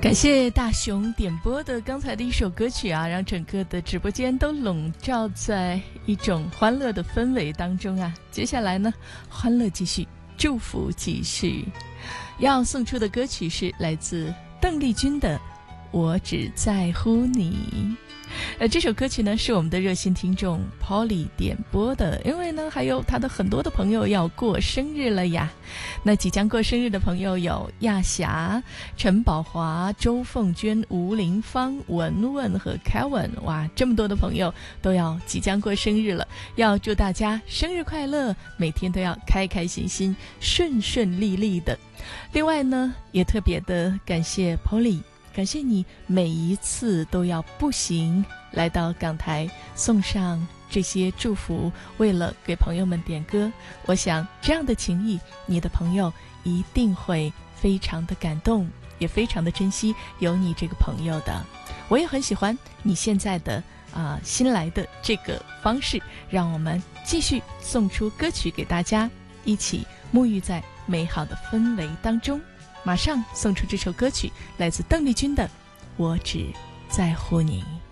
感谢大熊点播的刚才的一首歌曲啊，让整个的直播间都笼罩在一种欢乐的氛围当中啊。接下来呢，欢乐继续，祝福继续。要送出的歌曲是来自邓丽君的《我只在乎你》。这首歌曲呢是我们的热心听众 Polly 点播的，因为呢还有他的很多的朋友要过生日了呀。那即将过生日的朋友有亚霞、陈宝华、周凤娟、吴林芳、文文和 Kevin， 哇，这么多的朋友都要即将过生日了，要祝大家生日快乐，每天都要开开心心、顺顺利利的。另外呢，也特别的感谢 Polly，感谢你每一次都要步行来到港台，送上这些祝福，为了给朋友们点歌。我想这样的情谊，你的朋友一定会非常的感动，也非常的珍惜有你这个朋友的。我也很喜欢你现在的新来的这个方式，让我们继续送出歌曲给大家，一起沐浴在美好的氛围当中。马上送出这首歌曲，来自邓丽君的《我只在乎你》。